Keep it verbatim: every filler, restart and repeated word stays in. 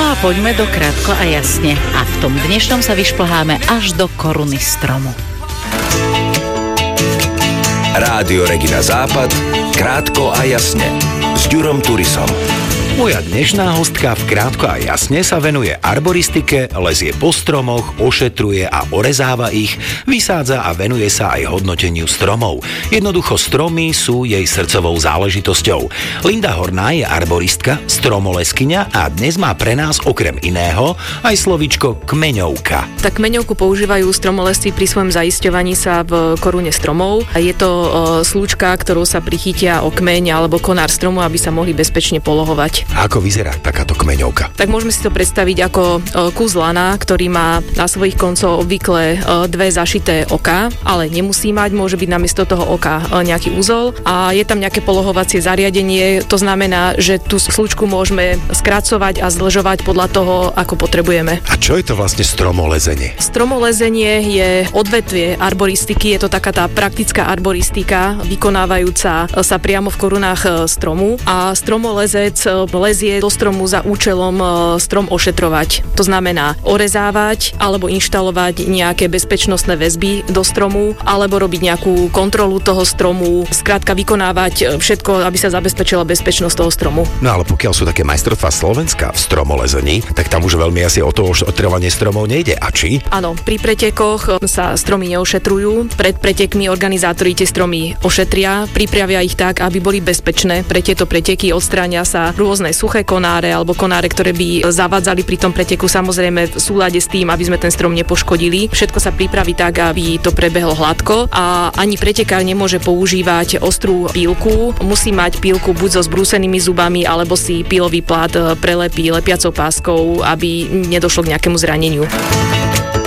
a poďme do krátko a jasne. A v tom dnešnom sa vyšplháme až do koruny stromu. Rádio Regina Západ, krátko a jasne, s Ďurom Turisom. Moja dnešná hostka v Krátko a jasne sa venuje arboristike, lezie po stromoch, ošetruje a orezáva ich, vysádza a venuje sa aj hodnoteniu stromov. Jednoducho stromy sú jej srdcovou záležitosťou. Linda Horná je arboristka, stromoleskyňa a dnes má pre nás okrem iného aj slovíčko kmeňovka. Tak kmeňovku používajú stromolesci pri svojom zaisťovaní sa v korune stromov. Je to e, slúčka, ktorou sa prichytia o kmeň alebo konár stromu, aby sa mohli bezpečne polohovať. A ako vyzerá takáto kmeňovka? Tak môžeme si to predstaviť ako kus lana, ktorý má na svojich koncoch obvykle dve zašité oká, ale nemusí mať, môže byť namiesto toho oka nejaký úzol a je tam nejaké polohovacie zariadenie, to znamená, že tú slučku môžeme skracovať a zdĺžovať podľa toho, ako potrebujeme. A čo je to vlastne stromolezenie? Stromolezenie je odvetvie arboristiky, je to taká tá praktická arboristika, vykonávajúca sa priamo v korunách stromu a stromolezec lezie do stromu za účelom strom ošetrovať. To znamená orezávať alebo inštalovať nejaké bezpečnostné väzby do stromu alebo robiť nejakú kontrolu toho stromu, skrátka vykonávať všetko, aby sa zabezpečila bezpečnosť toho stromu. No ale pokiaľ sú také majstrovstvá Slovenska v stromolezení, tak tam už veľmi asi o to ošetrovanie stromov nejde. A či? Áno, pri pretekoch sa stromy neošetrujú. Pred pretekmi organizátori tie stromy ošetria, pripravia ich tak, aby boli bezpečné. Pre tieto preteky odstránia sa rôzne suché konáre alebo konáre, ktoré by zavádzali pri tom preteku, samozrejme v súlade s tým, aby sme ten strom nepoškodili. Všetko sa pripraví tak, aby to prebehlo hladko a ani pretekár nemôže používať ostrú pílku. Musí mať pílku buď so zbrúsenými zubami, alebo si pílový plát prelepí lepiacou páskou, aby nedošlo k nejakému zraneniu.